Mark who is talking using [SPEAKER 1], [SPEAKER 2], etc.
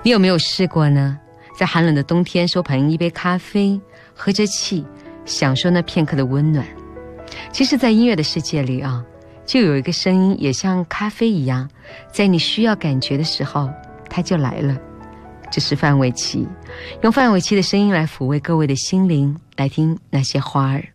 [SPEAKER 1] 你有没有试过呢？在寒冷的冬天，手捧一杯咖啡，喝着气，享受那片刻的温暖。其实在音乐的世界里啊，就有一个声音也像咖啡一样，在你需要感觉的时候它就来了。这是范玮琪，用范玮琪的声音来抚慰各位的心灵，来听那些花儿。